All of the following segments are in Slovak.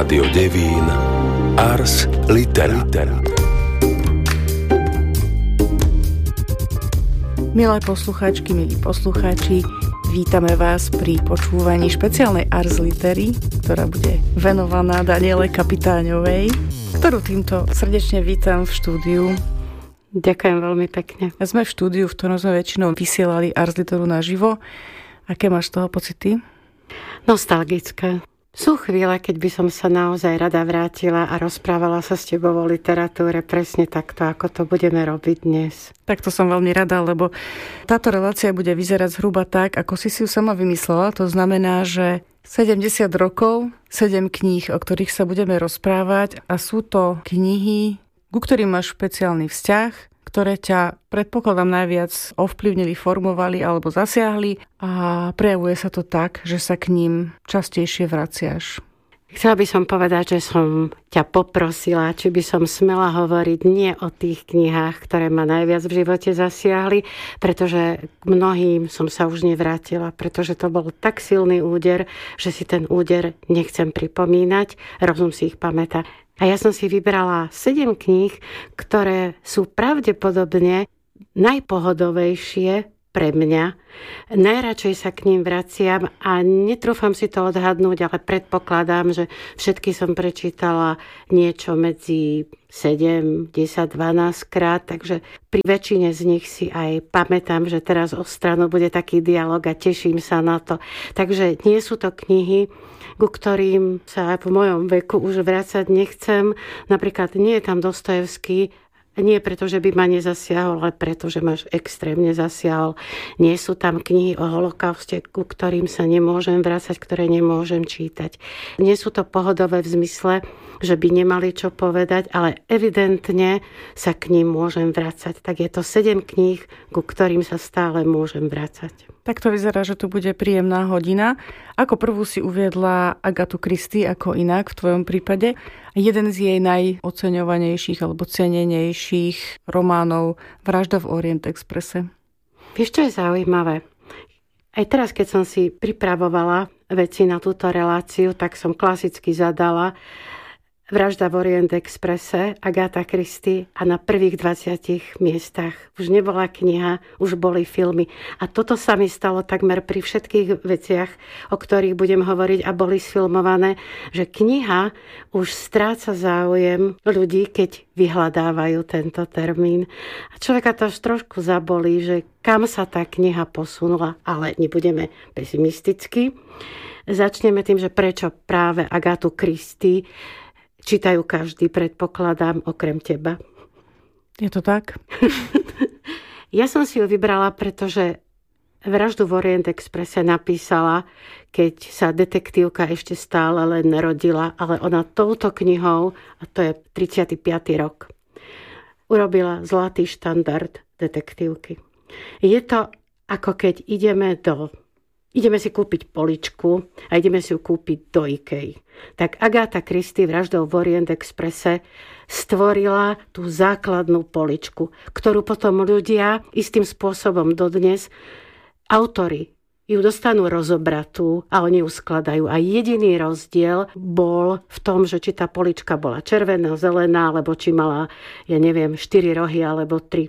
Rádio Devín Ars Litera. Milé poslucháčky, milí poslucháči, vítame vás pri počúvaní špeciálnej Ars Litery, ktorá bude venovaná Daniele Kapitáňovej, ktorú týmto srdečne vítam v štúdiu. Ďakujem veľmi pekne. Sme v štúdiu, v ktorom sme väčšinou vysielali Ars Literu naživo. Aké máš z toho pocity? Nostalgické. Sú chvíle, keď by som sa naozaj rada vrátila a rozprávala sa s tebou o literatúre presne takto, ako to budeme robiť dnes. Tak to som veľmi rada, lebo táto relácia bude vyzerať zhruba tak, ako si ju sama vymyslela. To znamená, že 70 rokov, 7 kníh, o ktorých sa budeme rozprávať, a sú to knihy, ku ktorým máš špeciálny vzťah, ktoré ťa, predpokladám, najviac ovplyvnili, formovali alebo zasiahli, a prejavuje sa to tak, že sa k ním častejšie vraciaš. Chcela by som povedať, že som ťa poprosila, či by som smela hovoriť nie o tých knihách, ktoré ma najviac v živote zasiahli, pretože k mnohým som sa už nevrátila, pretože to bol tak silný úder, že si ten úder nechcem pripomínať, rozum si ich pamätá. A ja som si vybrala 7 kníh, ktoré sú pravdepodobne najpohodovejšie pre mňa. Najradšej sa k ním vraciam a netrúfam si to odhadnúť, ale predpokladám, že všetky som prečítala niečo medzi 7, 10, 12 krát, takže pri väčšine z nich si aj pamätám, že teraz o stranu bude taký dialog a teším sa na to. Takže nie sú to knihy, ku ktorým sa v mojom veku už vrácať nechcem. Napríklad nie je tam Dostojevský, nie preto, že by ma nezasiahol, ale preto, že ma extrémne zasiahol. Nie sú tam knihy o holokauste, ku ktorým sa nemôžem vrácať, ktoré nemôžem čítať. Nie sú to pohodové v zmysle, že by nemali čo povedať, ale evidentne sa k ním môžem vrácať. Tak je to 7 kníh, ku ktorým sa stále môžem vrácať. Tak to vyzerá, že to bude príjemná hodina. Ako prvú si uviedla Agatu Christie, ako inak v tvojom prípade. Jeden z jej najoceňovanejších alebo cenenejších románov Vražda v Orient Expresse. Vieš, čo je zaujímavé? Aj teraz, keď som si pripravovala veci na túto reláciu, tak som klasicky zadala Vražda v Orient Expresse, Agatha Christie, a na prvých 20 miestach už nebola kniha, už boli filmy. A toto sa mi stalo takmer pri všetkých veciach, o ktorých budem hovoriť a boli sfilmované, že kniha už stráca záujem ľudí, keď vyhľadávajú tento termín. A človeka to až trošku zabolí, že kam sa tá kniha posunula, ale nebudeme pesimistickí. Začneme tým, že prečo práve Agatu Christie čítajú každý, predpokladám, okrem teba. Je to tak? Ja som si ju vybrala, pretože Vraždu v Orient Expresse napísala, keď sa detektívka ešte stále len rodila, ale ona touto knihou, a to je 35. rok, urobila zlatý štandard detektívky. Je to ako keď ideme si kúpiť poličku a ideme si ju kúpiť do IKEA. Tak Agatha Christie Vraždou v Orient Expresse stvorila tú základnú poličku, ktorú potom ľudia istým spôsobom dodnes, autori ju dostanú rozobratú a oni ju skladajú. A jediný rozdiel bol v tom, že či tá polička bola červená, zelená, alebo či mala, 4 rohy alebo 3.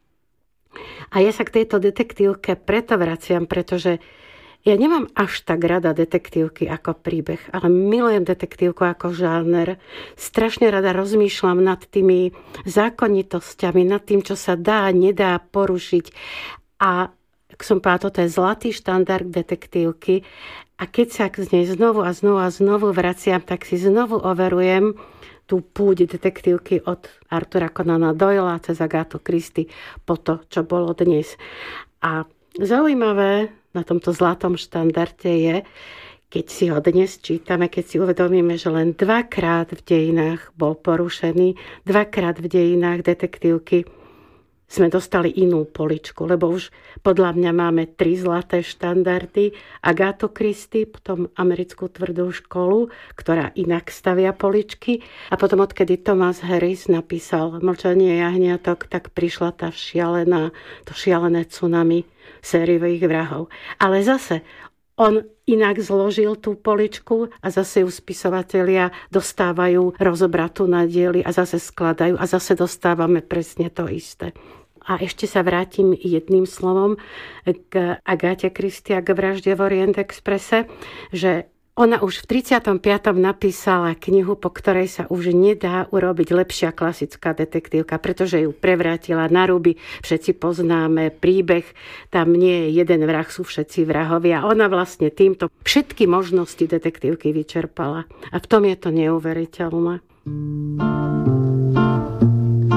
A ja sa k tejto detektívke preto vraciam, pretože ja nemám až tak rada detektívky ako príbeh, ale milujem detektívku ako žáner. Strašne rada rozmýšľam nad tými zákonitosťami, nad tým, čo sa dá, nedá porušiť. A ak som povedala, toto je zlatý štandard detektívky. A keď sa k nej znovu a znovu vraciam, tak si znovu overujem tú púť detektívky od Artura Conana Doyla cez Agathu Christie po to, čo bolo dnes. A zaujímavé na tomto zlatom štandarde je, keď si ho dnes čítame, keď si uvedomíme, že len 2-krát v dejinách bol porušený, 2-krát v dejinách detektívky sme dostali inú poličku, lebo už podľa mňa máme 3 zlaté štandardy. Agathu Christie, potom Americkú tvrdú školu, ktorá inak stavia poličky. A potom, odkedy Thomas Harris napísal Mlčanie jahniatok, tak prišla to šialené tsunami sériových vrahov. Ale zase, on inak zložil tú poličku a zase ju spisovatelia dostávajú rozobratú na diely a zase skladajú a zase dostávame presne to isté. A ešte sa vrátim jedným slovom k Agáte Christie a k Vražde v Orient Expresse, že ona už v 35. napísala knihu, po ktorej sa už nedá urobiť lepšia klasická detektívka, pretože ju prevrátila na ruby. Všetci poznáme príbeh, tam nie je jeden vrah, sú všetci vrahovia. Ona vlastne týmto všetky možnosti detektívky vyčerpala. A v tom je to neuveriteľné.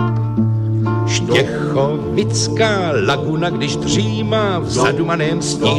Štěchovická laguna, když dřímá v zadumaném sní.